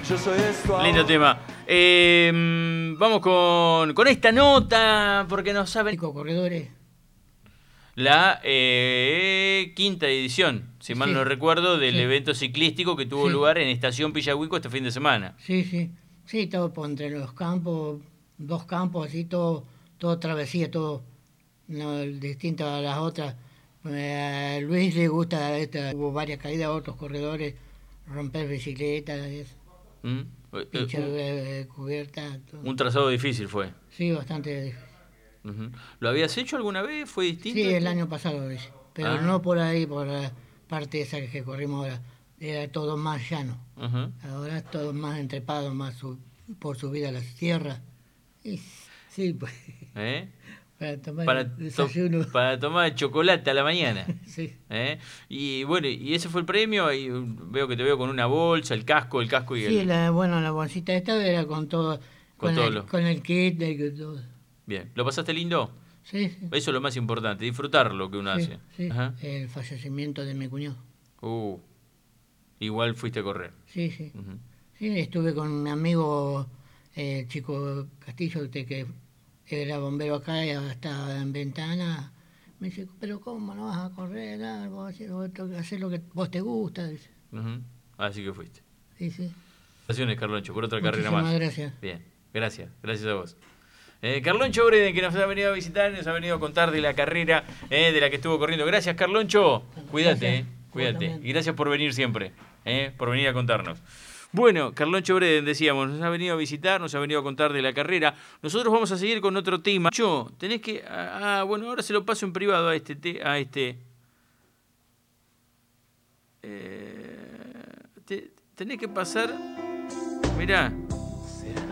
Yo soy esto. Lindo tema. Vamos con esta nota, porque nos saben Corredores. la quinta edición, si mal no recuerdo, del evento ciclístico que tuvo lugar en Estación Pillahuico este fin de semana. Sí, todo entre los campos, 2 campos, así, todo travesía, todo no, distinto a las otras. A Luis le gusta hubo varias caídas, otros corredores, romper bicicletas, pinchar cubierta. Todo. Un trazado difícil fue. Sí, bastante difícil. ¿Lo habías hecho alguna vez? ¿Fue distinto? Sí, el año pasado lo hice, pero no por ahí, por la parte esa que corrimos ahora. Era todo más llano. Ahora es todo más entrepado, más por subida a las sierras. Sí, pues. Para tomar desayuno. Para tomar chocolate a la mañana. Sí. Y bueno, ¿y ese fue el premio? Ahí veo con una bolsa, el casco y sí, el... la bolsita esta era con todo, con el kit y todo. Bien, ¿lo pasaste lindo? Sí. Eso es lo más importante, disfrutar lo que uno hace. Sí, el fallecimiento de mi cuñado. Igual fuiste a correr. Sí. Sí, estuve con mi amigo Chico Castillo, que era bombero acá y estaba en Ventana. Me dice, pero ¿cómo no vas a correr? Vos hacer lo que vos te gusta. Dice. Así que fuiste. Sí. Gracias, Carloncho, por otra Muchísimas carrera más. Gracias. Bien, gracias a vos. Carloncho Breden, que nos ha venido a visitar, nos ha venido a contar de la carrera de la que estuvo corriendo. Gracias, Carloncho. Cuídate, cuídate. Y gracias por venir siempre, por venir a contarnos. Bueno, Carloncho Breden, decíamos, nos ha venido a visitar, nos ha venido a contar de la carrera. Nosotros vamos a seguir con otro tema. Tenés que... bueno, ahora se lo paso en privado a este. Tenés que pasar... Mirá.